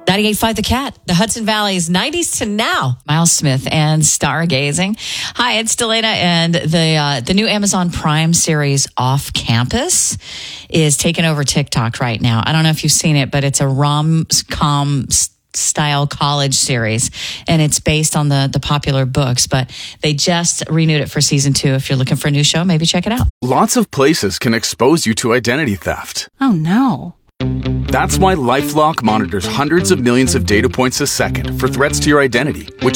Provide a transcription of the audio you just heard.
98.5 The Cat, the Hudson Valley's 90s to now. Miles Smith and Stargazing. Hi, it's Delana, and the new Amazon Prime series Off Campus is taking over TikTok right now. I don't know if you've seen it, but it's a rom-com style college series, and it's based on the popular books, but they just renewed it for season 2. If you're looking for a new show, maybe check it out. Lots of places can expose you to identity theft. Oh no. That's why LifeLock monitors hundreds of millions of data points a second for threats to your identity, which